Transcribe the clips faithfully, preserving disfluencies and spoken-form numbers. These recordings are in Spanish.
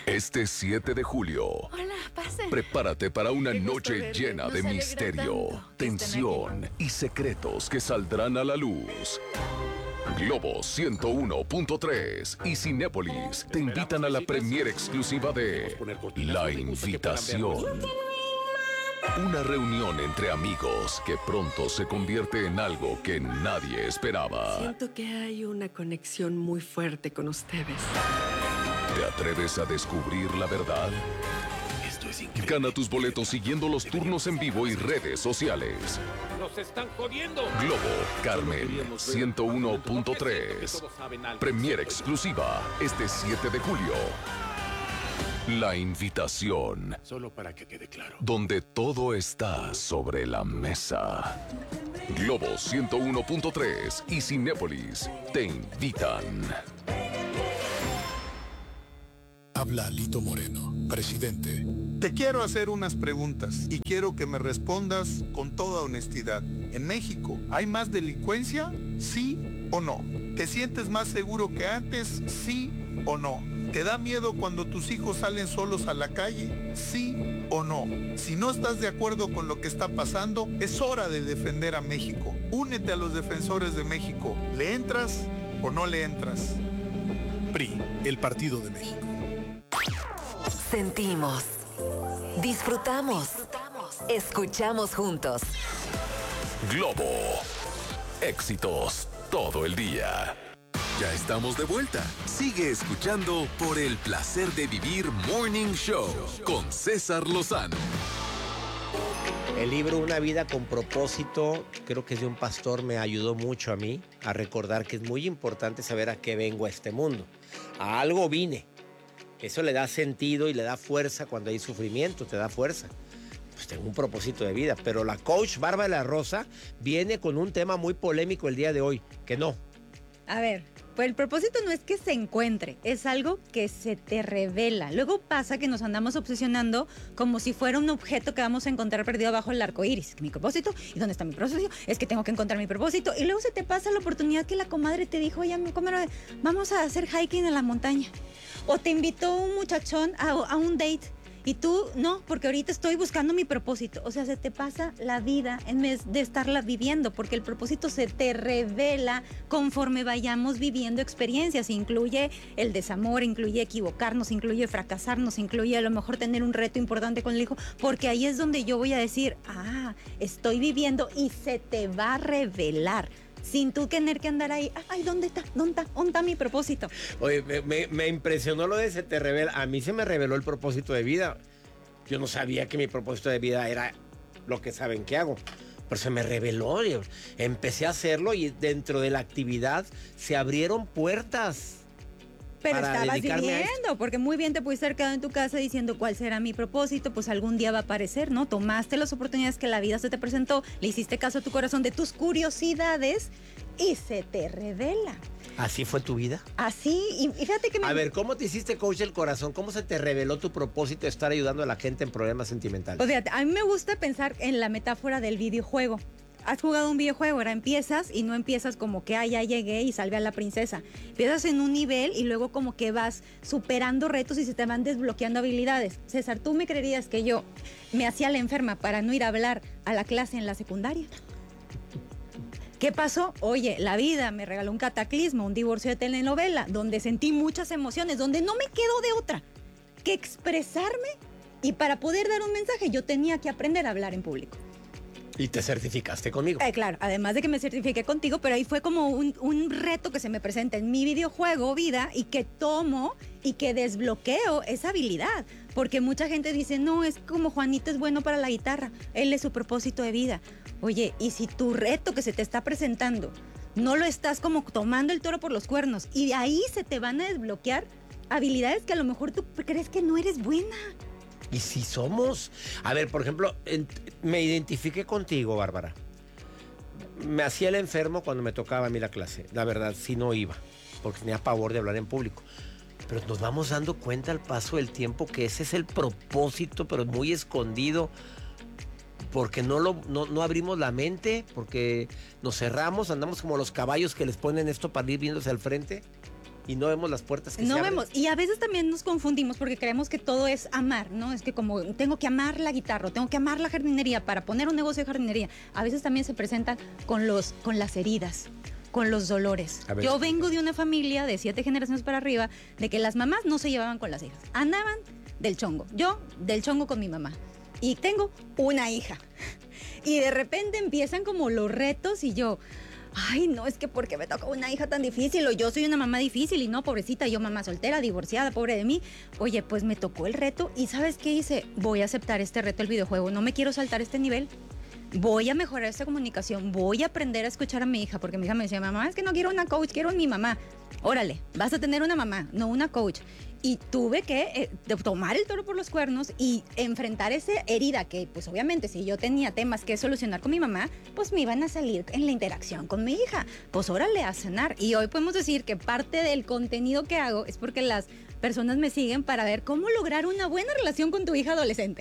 Este siete de julio, Hola, pase. prepárate para una Qué gusto noche verle. llena Nos de alegra misterio, tanto que estén tensión y secretos que saldrán a la luz. Globo ciento uno punto tres y Cinépolis te invitan a la premiere exclusiva de La Invitación. Una reunión entre amigos que pronto se convierte en algo que nadie esperaba. Siento que hay una conexión muy fuerte con ustedes. ¿Te atreves a descubrir la verdad? Esto es increíble. Gana tus boletos siguiendo los turnos en vivo y redes sociales. ¡Nos están jodiendo! Globo, Carmen, ciento uno punto tres. Premiere exclusiva este siete de julio. La Invitación, Solo para que quede claro. donde todo está sobre la mesa. Globo ciento uno punto tres y Cinépolis te invitan. Habla Lito Moreno, presidente. Te quiero hacer unas preguntas y quiero que me respondas con toda honestidad. ¿En México hay más delincuencia? ¿Sí o no? ¿Te sientes más seguro que antes? ¿Sí o no? ¿Te da miedo cuando tus hijos salen solos a la calle? ¿Sí o no? Si no estás de acuerdo con lo que está pasando, es hora de defender a México. Únete a los defensores de México. ¿Le entras o no le entras? P R I, el Partido de México. Sentimos, disfrutamos, escuchamos juntos. Globo, éxitos todo el día. Ya estamos de vuelta. Sigue escuchando Por el Placer de Vivir Morning Show con César Lozano. El libro Una vida con propósito, creo que es de un pastor, me ayudó mucho a mí a recordar que es muy importante saber a qué vengo a este mundo. A algo vine. Eso le da sentido y le da fuerza cuando hay sufrimiento, te da fuerza. Pues tengo un propósito de vida, pero la coach Bárbara Rosa viene con un tema muy polémico el día de hoy, que no. A ver, pues el propósito no es que se encuentre, es algo que se te revela. Luego pasa que nos andamos obsesionando como si fuera un objeto que vamos a encontrar perdido bajo el arco iris. Mi propósito, ¿y dónde está mi propósito? Es que tengo que encontrar mi propósito. Y luego se te pasa la oportunidad que la comadre te dijo, oye, mi comadre, vamos a hacer hiking en la montaña. O te invitó un muchachón a, a un date y tú, no, porque ahorita estoy buscando mi propósito. O sea, se te pasa la vida en vez de estarla viviendo, porque el propósito se te revela conforme vayamos viviendo experiencias. Incluye el desamor, incluye equivocarnos, incluye fracasarnos, incluye a lo mejor tener un reto importante con el hijo, porque ahí es donde yo voy a decir, ah, estoy viviendo y se te va a revelar. Sin tú tener que andar ahí, ay, ¿dónde está? ¿Dónde está? ¿Dónde está mi propósito? Oye, me, me, me impresionó lo de se te revela. A mí se me reveló el propósito de vida. Yo no sabía que mi propósito de vida era lo que saben que hago. Pero se me reveló. Yo empecé a hacerlo y dentro de la actividad se abrieron puertas. Pero para estabas dedicarme a viviendo, porque muy bien te pudiste haber quedado en tu casa diciendo cuál será mi propósito, pues algún día va a aparecer, ¿no? Tomaste las oportunidades que la vida se te presentó, le hiciste caso a tu corazón de tus curiosidades y se te revela. ¿Así fue tu vida? Así, y fíjate que me... A ver, ¿cómo te hiciste coach del corazón? ¿Cómo se te reveló tu propósito de estar ayudando a la gente en problemas sentimentales? Pues fíjate, a mí me gusta pensar en la metáfora del videojuego. Has jugado un videojuego, ahora empiezas y no empiezas como que, ah, ya llegué y salve a la princesa. Empiezas en un nivel y luego como que vas superando retos y se te van desbloqueando habilidades. César, ¿tú me creerías que yo me hacía la enferma para no ir a hablar a la clase en la secundaria? ¿Qué pasó? Oye, la vida me regaló un cataclismo, un divorcio de telenovela, donde sentí muchas emociones, donde no me quedó de otra que expresarme, y para poder dar un mensaje yo tenía que aprender a hablar en público. Y te certificaste conmigo. Eh, claro, además de que me certifiqué contigo, pero ahí fue como un, un reto que se me presenta en mi videojuego vida y que tomo y que desbloqueo esa habilidad. Porque mucha gente dice, no, es como Juanito es bueno para la guitarra, él es su propósito de vida. Oye, y si tu reto que se te está presentando no lo estás como tomando el toro por los cuernos y de ahí se te van a desbloquear habilidades que a lo mejor tú crees que no eres buena. Y si somos... A ver, por ejemplo, en, me identifiqué contigo, Bárbara. Me hacía el enfermo cuando me tocaba a mí la clase. La verdad, sí no iba, porque tenía pavor de hablar en público. Pero nos vamos dando cuenta al paso del tiempo que ese es el propósito, pero muy escondido. Porque no, lo, no, no abrimos la mente, porque nos cerramos, andamos como los caballos que les ponen esto para ir viéndose al frente. y no vemos las puertas que no se abren. vemos. Y a veces también nos confundimos porque creemos que todo es amar, ¿no? Es que como tengo que amar la guitarra, tengo que amar la jardinería para poner un negocio de jardinería. A veces también se presentan con, los, con las heridas, con los dolores. Yo vengo de una familia de siete generaciones para arriba de que las mamás no se llevaban con las hijas. Andaban del chongo. Yo del chongo con mi mamá. Y tengo una hija. Y de repente empiezan como los retos y yo... Ay, no, es que porque me toca una hija tan difícil o yo soy una mamá difícil y no, pobrecita, yo mamá soltera, divorciada, pobre de mí. Oye, pues me tocó el reto y ¿sabes qué hice? Voy a aceptar este reto del videojuego, no me quiero saltar este nivel. Voy a mejorar esta comunicación, voy a aprender a escuchar a mi hija, porque mi hija me decía, mamá, es que no quiero una coach, quiero a mi mamá. Órale, vas a tener una mamá, no una coach. Y tuve que eh, tomar el toro por los cuernos y enfrentar esa herida que, pues obviamente, si yo tenía temas que solucionar con mi mamá, pues me iban a salir en la interacción con mi hija. Pues órale, a sanar. Y hoy podemos decir que parte del contenido que hago es porque las personas me siguen para ver cómo lograr una buena relación con tu hija adolescente.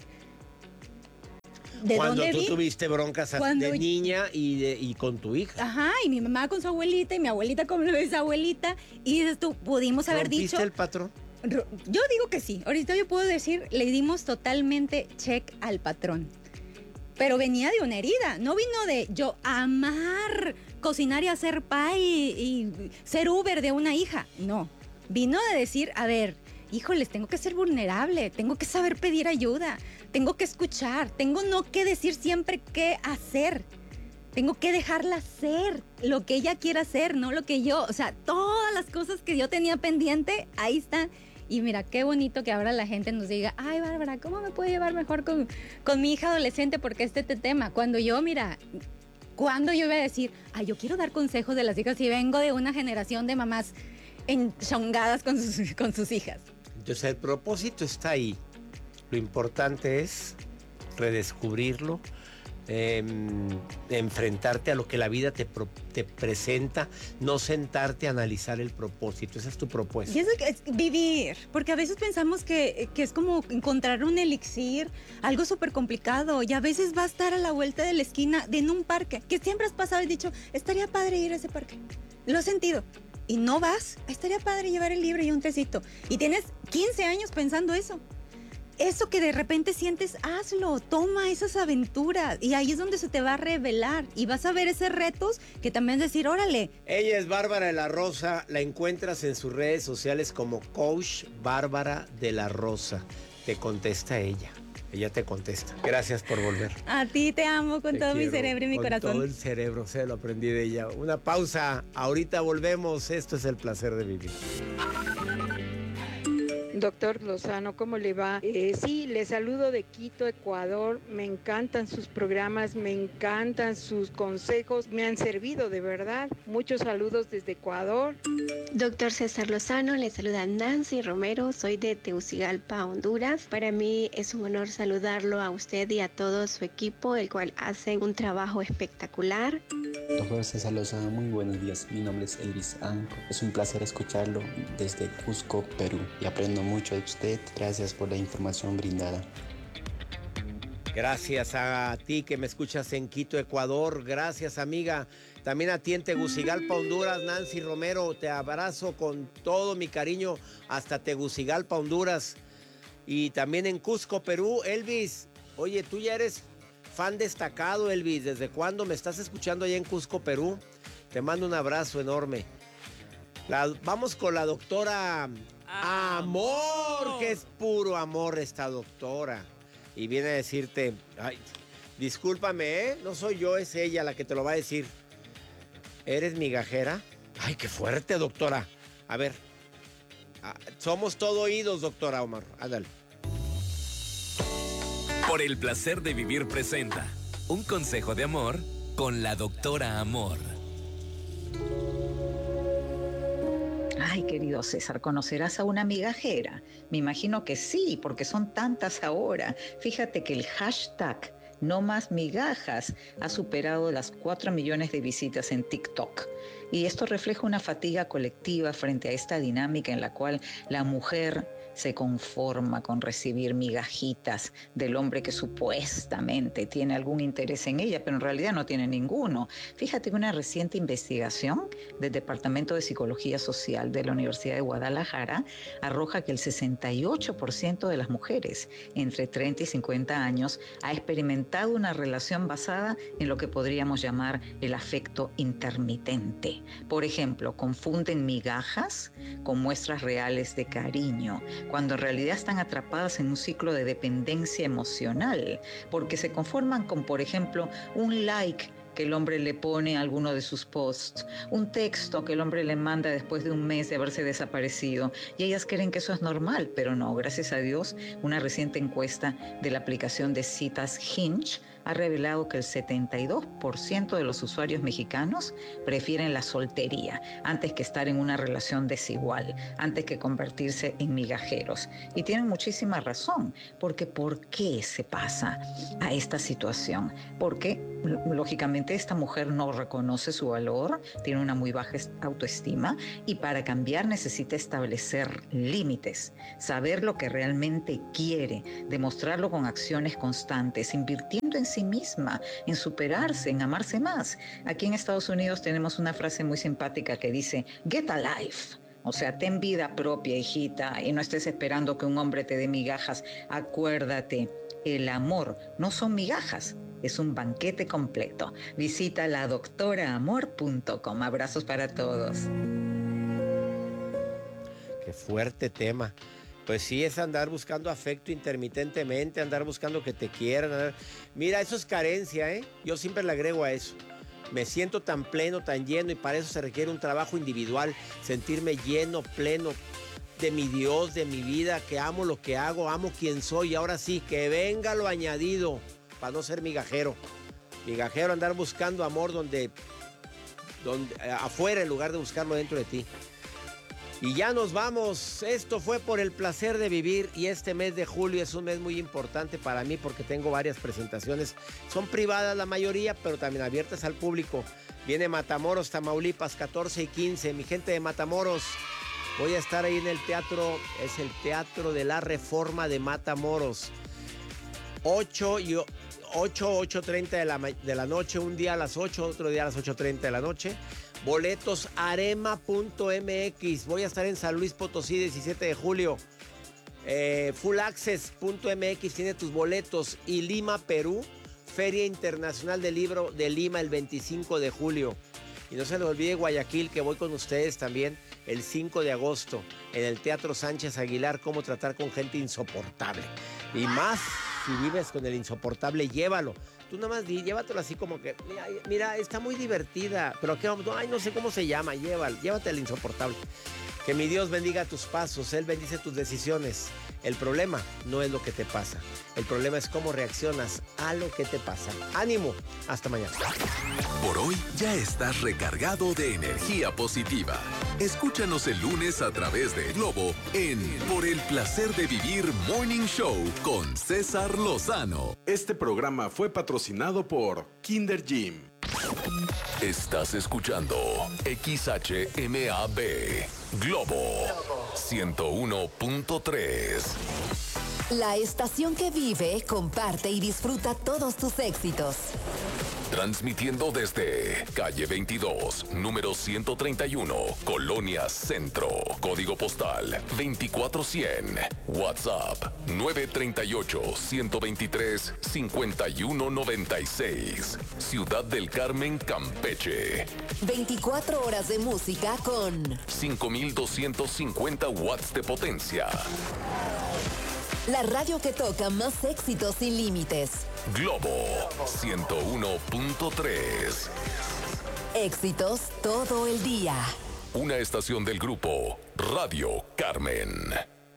¿De Cuando dónde tú vi? tuviste broncas Cuando... de niña y, de, y con tu hija. Ajá, y mi mamá con su abuelita y mi abuelita con esa abuelita. Y dices tú, pudimos haber dicho... ¿Rompiste el patrón? Yo digo que sí. Ahorita yo puedo decir, le dimos totalmente check al patrón. Pero venía de una herida. No vino de yo amar, cocinar y hacer pie y, y ser Uber de una hija. No. Vino de decir, a ver... Híjoles, tengo que ser vulnerable, tengo que saber pedir ayuda, tengo que escuchar, tengo no que decir siempre qué hacer, tengo que dejarla hacer lo que ella quiera hacer, no lo que yo, o sea, todas las cosas que yo tenía pendiente, ahí están. Y mira, qué bonito que ahora la gente nos diga, ay, Bárbara, ¿cómo me puedo llevar mejor con, con mi hija adolescente? Porque este te tema, cuando yo, mira... ¿Cuándo yo iba a decir, ay, yo quiero dar consejos de las hijas si vengo de una generación de mamás enchongadas con sus, con sus hijas? Entonces el propósito está ahí. Lo importante es redescubrirlo, eh, enfrentarte a lo que la vida te, pro, te presenta, no sentarte a analizar el propósito. Esa es tu propuesta. Y eso es vivir, porque a veces pensamos que, que es como encontrar un elixir, algo súper complicado, y a veces va a estar a la vuelta de la esquina de en un parque, que siempre has pasado y dicho, estaría padre ir a ese parque. Lo has sentido. Y no vas, estaría padre llevar el libro y un tecito. Y tienes quince años pensando eso. Eso que de repente sientes, hazlo, toma esas aventuras. Y ahí es donde se te va a revelar. Y vas a ver esos retos que también decir, órale. Ella es Bárbara de la Rosa. La encuentras en sus redes sociales como Coach Bárbara de la Rosa. Te contesta ella. Ella te contesta. Gracias por volver. A ti te amo con te todo quiero, mi cerebro y mi con corazón. Todo el cerebro, se lo aprendí de ella. Una pausa. Ahorita volvemos. Esto es el placer de vivir. Doctor Lozano, ¿cómo le va? Eh, sí, le saludo de Quito, Ecuador. Me encantan sus programas, me encantan sus consejos. Me han servido de verdad. Muchos saludos desde Ecuador. Doctor César Lozano, le saluda Nancy Romero. Soy de Tegucigalpa, Honduras. Para mí es un honor saludarlo a usted y a todo su equipo, el cual hacen un trabajo espectacular. Doctor César Lozano, muy buenos días. Mi nombre es Elvis Anco. Es un placer escucharlo desde Cusco, Perú. Y aprendo mucho de usted. Gracias por la información brindada. Gracias a ti que me escuchas en Quito, Ecuador. Gracias, amiga. También a ti en Tegucigalpa, Honduras, Nancy Romero. Te abrazo con todo mi cariño hasta Tegucigalpa, Honduras. Y también en Cusco, Perú. Elvis, oye, tú ya eres fan destacado, Elvis. ¿Desde cuándo me estás escuchando allá en Cusco, Perú? Te mando un abrazo enorme. La, vamos con la doctora Amor, que es puro amor esta doctora. Y viene a decirte, ay, discúlpame, ¿eh? No soy yo, es ella la que te lo va a decir. ¿Eres migajera? Ay, qué fuerte, doctora. A ver, ah, somos todo oídos, doctora Omar. Ándale. Por el placer de vivir presenta un consejo de amor con la doctora Amor. Ay, querido César, ¿conocerás a una migajera? Me imagino que sí, porque son tantas ahora. Fíjate que el hashtag No Más Migajas ha superado las cuatro millones de visitas en TikTok. Y esto refleja una fatiga colectiva frente a esta dinámica en la cual la mujer se conforma con recibir migajitas del hombre que supuestamente tiene algún interés en ella, pero en realidad no tiene ninguno. Fíjate que una reciente investigación del Departamento de Psicología Social de la Universidad de Guadalajara arroja que el sesenta y ocho por ciento de las mujeres entre treinta y cincuenta años ha experimentado una relación basada en lo que podríamos llamar el afecto intermitente. Por ejemplo, confunden migajas con muestras reales de cariño, cuando en realidad están atrapadas en un ciclo de dependencia emocional, porque se conforman con, por ejemplo, un like que el hombre le pone a alguno de sus posts, un texto que el hombre le manda después de un mes de haberse desaparecido, y ellas creen que eso es normal, pero no. Gracias a Dios, una reciente encuesta de la aplicación de citas Hinge ha revelado que el setenta y dos por ciento de los usuarios mexicanos prefieren la soltería antes que estar en una relación desigual, antes que convertirse en migajeros. Y tienen muchísima razón, porque ¿por qué se pasa a esta situación? Porque, lógicamente, esta mujer no reconoce su valor, tiene una muy baja autoestima, y para cambiar necesita establecer límites, saber lo que realmente quiere, demostrarlo con acciones constantes, invirtiendo en sí misma, en superarse, en amarse más. Aquí en Estados Unidos tenemos una frase muy simpática que dice, get a life. O sea, ten vida propia, hijita, y no estés esperando que un hombre te dé migajas. Acuérdate, el amor no son migajas, es un banquete completo. Visita la doctora amor punto com. Abrazos para todos. Qué fuerte tema. Pues sí, es andar buscando afecto intermitentemente, andar buscando que te quieran. Andar... Mira, eso es carencia, ¿eh? Yo siempre le agrego a eso. Me siento tan pleno, tan lleno, y para eso se requiere un trabajo individual. Sentirme lleno, pleno de mi Dios, de mi vida, que amo lo que hago, amo quien soy. Y ahora sí, que venga lo añadido, para no ser migajero. Migajero, andar buscando amor donde, donde afuera en lugar de buscarlo dentro de ti. Y ya nos vamos. Esto fue Por el Placer de Vivir, y este mes de julio es un mes muy importante para mí porque tengo varias presentaciones. Son privadas la mayoría, pero también abiertas al público. Viene Matamoros, Tamaulipas, catorce y quince. Mi gente de Matamoros, voy a estar ahí en el teatro, es el Teatro de la Reforma de Matamoros. ocho y ocho, ocho treinta de la, de la noche, un día a las ocho, otro día a las ocho treinta de la noche. Boletos arema punto m x. Voy a estar en San Luis Potosí, diecisiete de julio. Eh, full access punto m x tiene tus boletos. Y Lima, Perú, Feria Internacional del Libro de Lima, el veinticinco de julio. Y no se les olvide Guayaquil, que voy con ustedes también el cinco de agosto en el Teatro Sánchez Aguilar, cómo tratar con gente insoportable. Y más, si vives con el insoportable, llévalo. Tú nada más di, llévatelo así como que, mira, mira, está muy divertida, pero ¿qué vamos? Ay, no sé cómo se llama, llévalo, llévate al insoportable. Que mi Dios bendiga tus pasos, Él bendice tus decisiones. El problema no es lo que te pasa, el problema es cómo reaccionas a lo que te pasa. ¡Ánimo! Hasta mañana. Por hoy ya estás recargado de energía positiva. Escúchanos el lunes a través de Globo en Por el Placer de Vivir Morning Show con César Lozano. Este programa fue patrocinado por Kinder Gym. Estás escuchando X H M A B Globo ciento uno punto tres. La estación que vive, comparte y disfruta todos tus éxitos. Transmitiendo desde calle veintidós, número ciento treinta y uno, Colonia Centro. Código postal veinticuatro cien. WhatsApp nueve tres ocho, uno dos tres, cinco uno nueve seis. Ciudad del Carmen, Campeche. veinticuatro horas de música con cinco mil doscientos cincuenta watts de potencia. La radio que toca más éxitos sin límites. Globo ciento uno punto tres. Éxitos todo el día. Una estación del grupo Radio Carmen.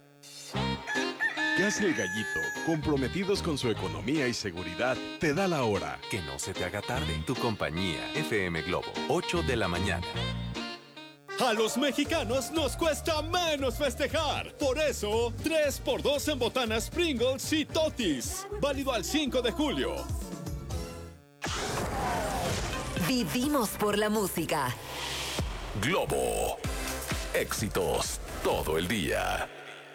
Gas El Gallito, comprometidos con su economía y seguridad, te da la hora. Que no se te haga tarde. Tu compañía, F M Globo, ocho de la mañana. A los mexicanos nos cuesta menos festejar. Por eso, tres por dos en botanas Pringles y Totis. Válido al cinco de julio. Vivimos por la música. Globo. Éxitos todo el día.